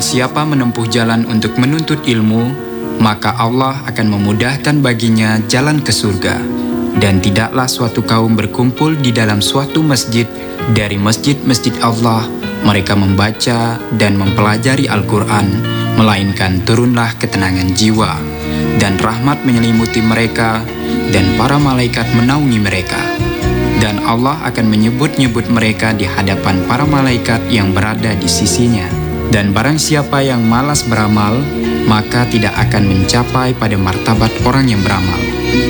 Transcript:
barang siapa menempuh jalan untuk menuntut ilmu, maka Allah akan memudahkan baginya jalan ke surga. Dan tidaklah suatu kaum berkumpul di dalam suatu masjid dari masjid-masjid Allah, mereka membaca dan mempelajari Al-Quran, melainkan turunlah ketenangan jiwa, dan rahmat menyelimuti mereka, dan para malaikat menaungi mereka. Dan Allah akan menyebut-nyebut mereka di hadapan para malaikat yang berada di sisinya. Dan barang siapa yang malas beramal, maka tidak akan mencapai pada martabat orang yang beramal.